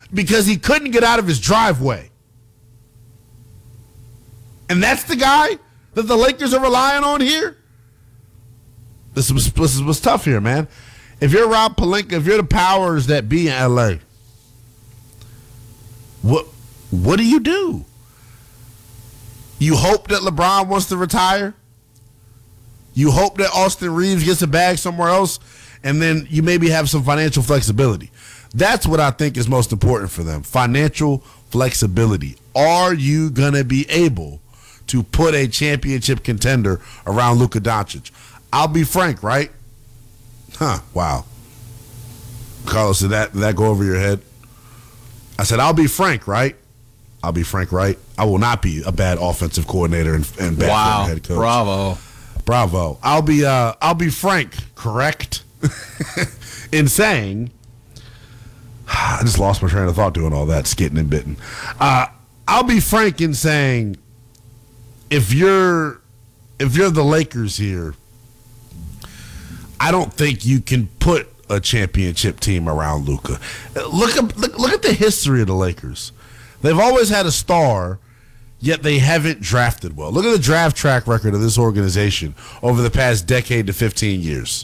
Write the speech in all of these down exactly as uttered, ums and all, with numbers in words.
because he couldn't get out of his driveway. And that's the guy that the Lakers are relying on here? This was, this is what's tough here, man. If you're Rob Pelinka, if you're the powers that be in L A, what what do you do? You hope that LeBron wants to retire? You hope that Austin Reeves gets a bag somewhere else, and then you maybe have some financial flexibility. That's what I think is most important for them, financial flexibility. Are you going to be able to put a championship contender around Luka Doncic? I'll be frank, right? Huh, wow. Carlos, did that, did that go over your head? I said, I'll be frank, right? I'll be frank, right? I will not be a bad offensive coordinator and, and bad wow. head coach. Bravo. Bravo. I'll be uh, I'll be frank, correct? in saying, I just lost my train of thought doing all that, skitting and bitten. Uh, I'll be frank in saying, if you're if you're the Lakers here, I don't think you can put a championship team around Luka. Look at look, look at the history of the Lakers. They've always had a star, yet they haven't drafted well. Look at the draft track record of this organization over the past decade to fifteen years.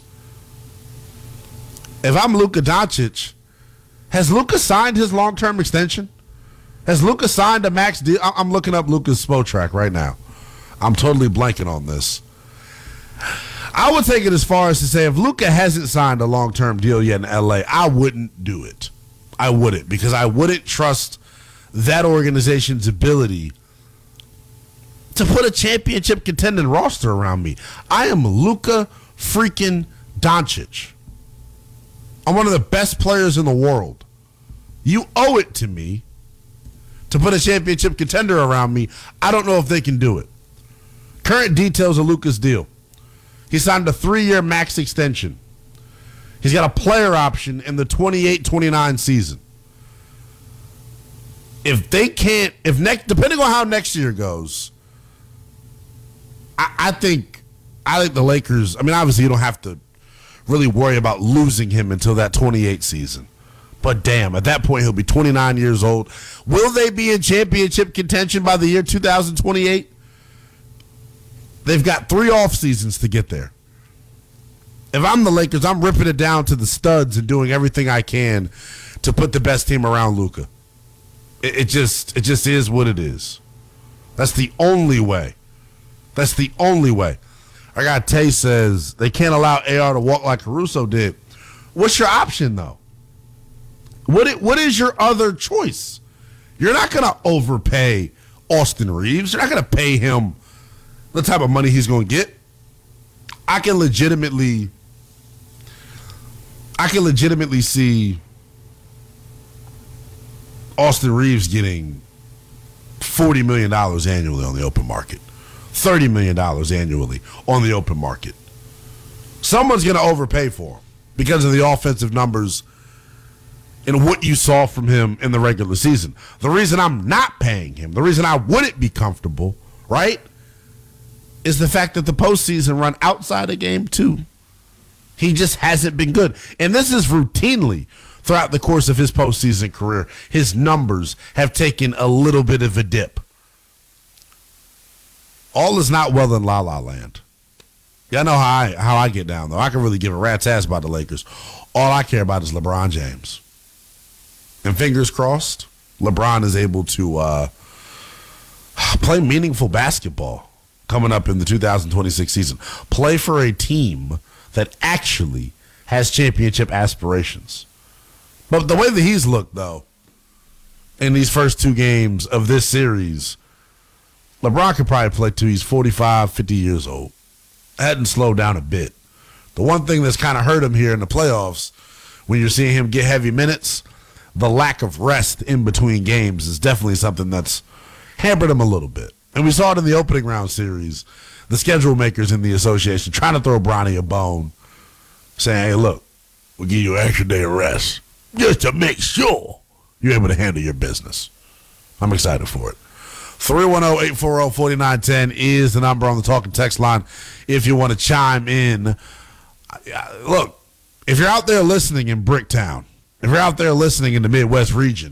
If I'm Luka Doncic, has Luka signed his long-term extension? Has Luka signed a max deal? I'm looking up Luka's Spo track right now. I'm totally blanking on this. I would take it as far as to say if Luka hasn't signed a long-term deal yet in L A, I wouldn't do it. I wouldn't, because I wouldn't trust that organization's ability to put a championship contending roster around me. I am Luka freaking Doncic. I'm one of the best players in the world. You owe it to me to put a championship contender around me. I don't know if they can do it. Current details of Luka's deal. He signed a three-year max extension. He's got a player option in the twenty-eight twenty-nine season. If they can't, if next, depending on how next year goes, I, I think, I think the Lakers. I mean, obviously, you don't have to really worry about losing him until that twenty-eight season. But damn, at that point, he'll be twenty-nine years old. Will they be in championship contention by the year two thousand twenty-eight? They've got three off seasons to get there. If I'm the Lakers, I'm ripping it down to the studs and doing everything I can to put the best team around Luka. It, it just, it just is what it is. That's the only way. That's the only way. I got Tay says they can't allow A R to walk like Caruso did. What's your option though? What it, what is your other choice? You're not going to overpay Austin Reeves. You're not going to pay him the type of money he's going to get. I can legitimately, I can legitimately see Austin Reeves getting forty million dollars annually on the open market, thirty million dollars annually on the open market. Someone's going to overpay for him because of the offensive numbers and what you saw from him in the regular season. The reason I'm not paying him, the reason I wouldn't be comfortable, right, is the fact that the postseason run outside of game two. He just hasn't been good. And this is routinely throughout the course of his postseason career. His numbers have taken a little bit of a dip. All is not well in La La Land. Y'all know how I, how I get down, though. I can really give a rat's ass about the Lakers. All I care about is LeBron James. And fingers crossed, LeBron is able to uh, play meaningful basketball coming up in the two thousand twenty-six season. Play for a team that actually has championship aspirations. But the way that he's looked, though, in these first two games of this series, LeBron could probably play till he's forty-five, fifty years old. Hadn't slowed down a bit. The one thing that's kind of hurt him here in the playoffs, when you're seeing him get heavy minutes, the lack of rest in between games is definitely something that's hampered him a little bit. And we saw it in the opening round series, the schedule makers in the association trying to throw Bronny a bone, saying, hey, look, we'll give you an extra day of rest just to make sure you're able to handle your business. I'm excited for it. three one zero, eight four zero, four nine one zero is the number on the talking text line if you want to chime in. Look, if you're out there listening in Bricktown, if you're out there listening in the Midwest region,